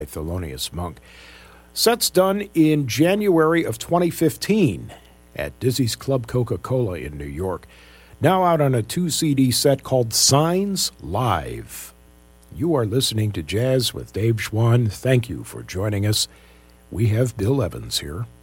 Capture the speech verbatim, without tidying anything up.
Thelonious Monk. Set's done in January of twenty fifteen at Dizzy's Club Coca-Cola in New York. Now out on a two-C D set called Signs Live. You are listening to Jazz with Dave Schwann. Thank you for joining us. We have Bill Evans here.